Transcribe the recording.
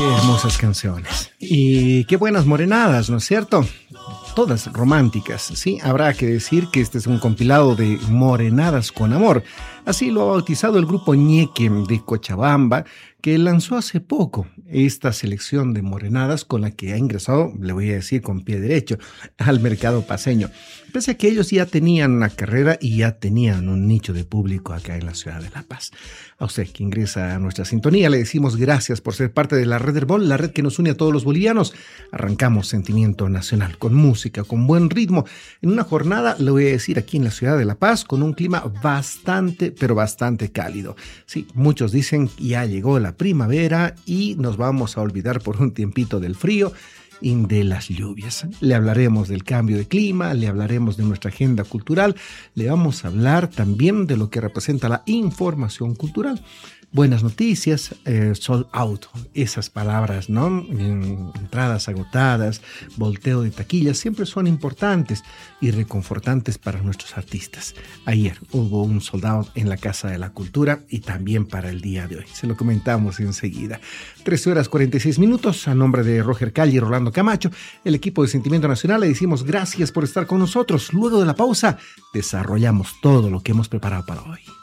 Qué hermosas canciones. Y qué buenas morenadas, ¿no es cierto? Todas románticas, ¿sí? Habrá que decir que este es un compilado de morenadas con amor. Así lo ha bautizado el grupo Ñeque de Cochabamba, que lanzó hace poco esta selección de morenadas con la que ha ingresado, le voy a decir con pie derecho, al mercado paceño. Pese a que ellos ya tenían una carrera y ya tenían un nicho de público acá en la ciudad de La Paz. A usted que ingresa a nuestra sintonía, le decimos gracias por ser parte de la Red Herbol, la red que nos une a todos los bolivianos. Arrancamos Sentimiento Nacional con música, con buen ritmo, en una jornada, le voy a decir, aquí en la ciudad de La Paz, con un clima bastante, pero bastante cálido. Sí, muchos dicen que ya llegó la primavera y nos vamos a olvidar por un tiempito del frío y de las lluvias. Le hablaremos del cambio de clima, le hablaremos de nuestra agenda cultural, le vamos a hablar también de lo que representa la información cultural. Buenas noticias, sold out, esas palabras, ¿no? Entradas agotadas, volteo de taquillas, siempre son importantes y reconfortantes para nuestros artistas. Ayer hubo un sold out en la Casa de la Cultura y también para el día de hoy. Se lo comentamos enseguida. 13:46. A nombre de Roger Calle y Rolando Camacho, el equipo de Sentimiento Nacional, le decimos gracias por estar con nosotros. Luego de la pausa, desarrollamos todo lo que hemos preparado para hoy.